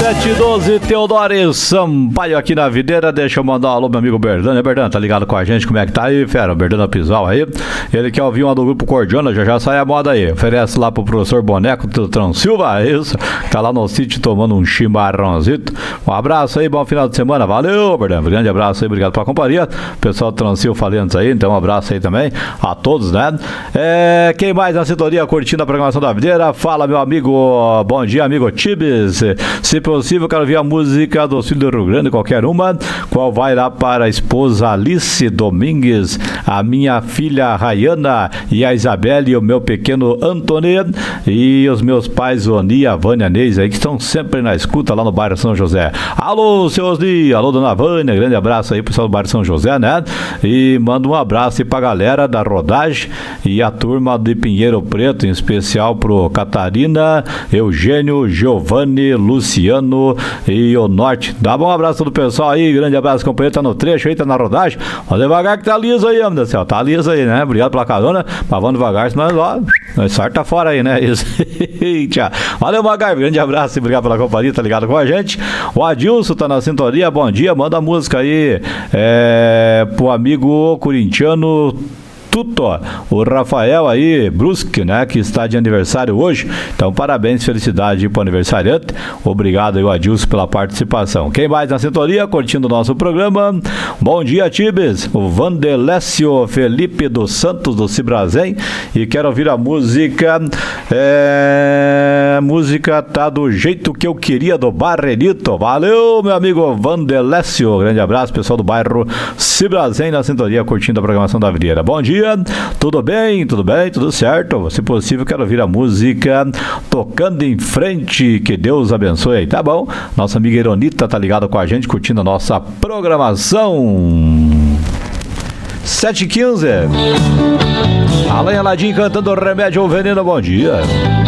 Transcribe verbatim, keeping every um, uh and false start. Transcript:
sete e doze, Teodoro Sampaio aqui na videira. Deixa eu mandar um alô, meu amigo Berdano. Berdano, tá ligado com a gente? Como é que tá aí, fera? Berdano Pisal aí. Ele quer ouvir uma do grupo Cordiona, já já sai a moda aí. Oferece lá pro professor Boneco do Transilva, é isso. Tá lá no sítio tomando um chimarrãozito. Um abraço aí, bom final de semana. Valeu, Berdano. Grande abraço aí, obrigado pela companhia. Pessoal do Transilva falando aí, então um abraço aí também a todos, né? É, quem mais na sintonia curtindo a programação da videira? Fala, meu amigo. Bom dia, amigo Tibes. Se possível, quero ouvir a música do Filho do Rio Grande, qualquer uma, qual vai lá para a esposa Alice Domingues, a minha filha Rayana e a Isabelle e o meu pequeno Antônio e os meus pais Oni e a Vânia Neis aí, que estão sempre na escuta lá no bairro São José. Alô, seu Osni, alô, dona Vânia, grande abraço aí pro pessoal do bairro São José, né? E manda um abraço aí pra galera da rodagem e a turma de Pinheiro Preto, em especial pro Catarina, Eugênio, Giovanni, Luciano e o Norte. Dá um abraço todo o pessoal aí, grande abraço, companheiro, tá no trecho aí, tá na rodagem. Vamos devagar que tá liso aí, meu céu, tá liso aí, né? Obrigado pela carona, mas vamos devagar, senão ó, nós sarta fora aí, né? Isso. Tchau. Valeu, Magar, grande abraço e obrigado pela companhia, tá ligado com a gente. O Adilson tá na sintonia, bom dia, manda a música aí é, pro amigo corintiano Tuto, o Rafael aí, Brusque, né, que está de aniversário hoje. Então, parabéns, felicidade pro aniversariante. Obrigado aí, o Adilson, pela participação. Quem mais na sintonia, curtindo o nosso programa? Bom dia, Tibes. O Vandelécio Felipe dos Santos, do Cibrazen. E quero ouvir a música. É... Música tá do jeito que eu queria, do Barrenito. Valeu, meu amigo Vandelécio. Grande abraço, pessoal do bairro Cibrazen na sintonia, curtindo a programação da videira. Bom dia. Tudo bem, tudo bem, tudo certo. Se possível, quero ouvir a música Tocando em Frente. Que Deus abençoe aí, tá bom? Nossa amiga Ironita tá ligada com a gente, curtindo a nossa programação. sete e quinze. Alain Aladim cantando Remédio ou Veneno, bom dia.